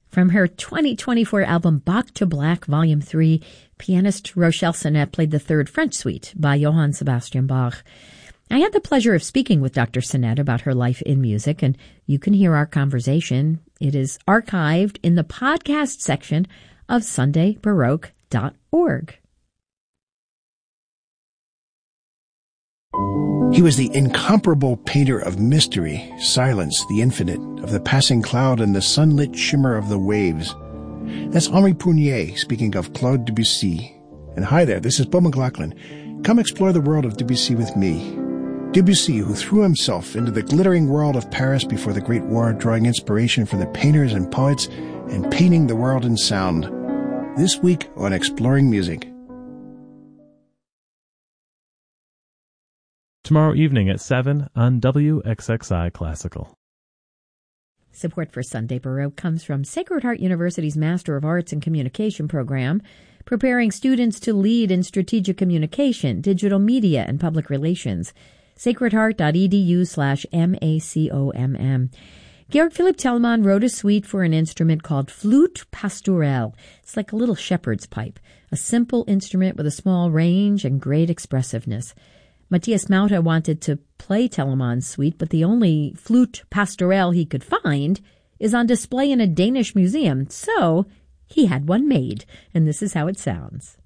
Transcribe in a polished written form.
From her 2024 album Bach to Black, Volume 3, pianist Rochelle Sinet played the third French Suite by Johann Sebastian Bach. I had the pleasure of speaking with Dr. Sinet about her life in music, and you can hear our conversation. It is archived in the podcast section of SundayBaroque.org. He was the incomparable painter of mystery, silence, the infinite, of the passing cloud and the sunlit shimmer of the waves. That's Henri Prunier speaking of Claude Debussy. And hi there, this is Beau McLaughlin. Come explore the world of Debussy with me. Debussy, who threw himself into the glittering world of Paris before the Great War, drawing inspiration from the painters and poets and painting the world in sound. This week on Exploring Music. Tomorrow evening at 7 on WXXI Classical. Support for Sunday Baroque comes from Sacred Heart University's Master of Arts in Communication program, preparing students to lead in strategic communication, digital media, and public relations. sacredheart.edu/MACOMM. Georg Philipp Telemann wrote a suite for an instrument called Flûte Pastorelle. It's like a little shepherd's pipe, a simple instrument with a small range and great expressiveness. Matthias Mauta wanted to play Telemann's suite, but the only Flûte Pastorelle he could find is on display in a Danish museum, so he had one made, and this is how it sounds.